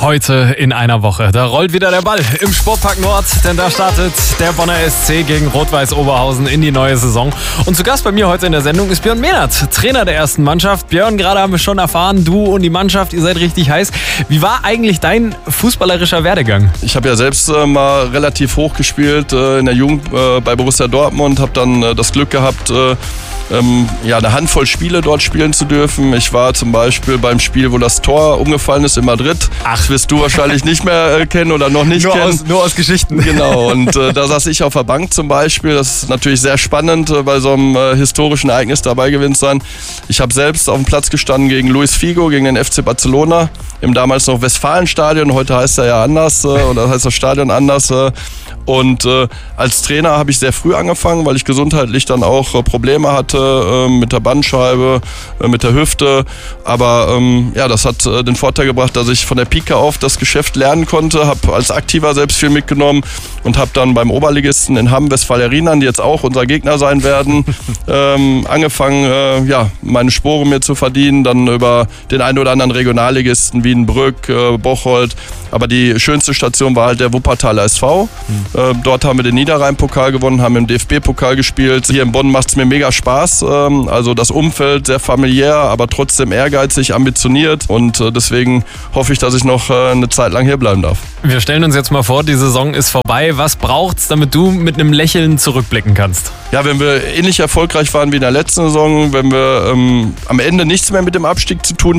Heute in einer Woche. Da rollt wieder der Ball im Sportpark Nord, denn da startet der Bonner SC gegen Rot-Weiß Oberhausen in die neue Saison. Und zu Gast bei mir heute in der Sendung ist Björn Mehnert, Trainer der ersten Mannschaft. Björn, gerade haben wir schon erfahren, du und die Mannschaft, ihr seid richtig heiß. Wie war eigentlich dein fußballerischer Werdegang? Ich habe ja selbst mal relativ hoch gespielt in der Jugend bei Borussia Dortmund, habe dann das Glück gehabt, eine Handvoll Spiele dort spielen zu dürfen. Ich war zum Beispiel beim Spiel, wo das Tor umgefallen ist in Madrid. Das wirst du wahrscheinlich nicht mehr kennen oder noch nicht kennen. Nur aus Geschichten. Genau, und da saß ich auf der Bank zum Beispiel. Das ist natürlich sehr spannend, bei so einem historischen Ereignis dabei gewesen zu sein. Ich habe selbst auf dem Platz gestanden gegen Luis Figo, gegen den FC Barcelona, im damals noch Westfalenstadion. Heute heißt er ja anders, oder heißt das Stadion anders. Und als Trainer habe ich sehr früh angefangen, weil ich gesundheitlich dann auch Probleme hatte mit der Bandscheibe, mit der Hüfte. Aber das hat den Vorteil gebracht, dass ich von der Pike auf das Geschäft lernen konnte, habe als Aktiver selbst viel mitgenommen und habe dann beim Oberligisten in Hamm Westfalia Rheinland, die jetzt auch unser Gegner sein werden, angefangen, meine Sporen mir zu verdienen, dann über den einen oder anderen Regionalligisten wie Wienbrück, Bocholt. Aber die schönste Station war halt der Wuppertaler SV. Dort haben wir den Niederrhein-Pokal gewonnen, haben im DFB-Pokal gespielt. Hier in Bonn macht es mir mega Spaß. Also das Umfeld sehr familiär, aber trotzdem ehrgeizig, ambitioniert. Und deswegen hoffe ich, dass ich noch eine Zeit lang hier bleiben darf. Wir stellen uns jetzt mal vor, die Saison ist vorbei. Was braucht's, damit du mit einem Lächeln zurückblicken kannst? Ja, wenn wir ähnlich erfolgreich waren wie in der letzten Saison, wenn wir am Ende nichts mehr mit dem Abstieg zu tun